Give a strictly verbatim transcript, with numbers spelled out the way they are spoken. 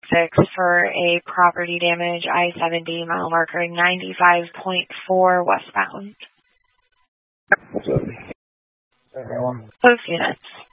six for a property damage I seventy mile marker ninety-five point four westbound. What's up? Everyone. Both units.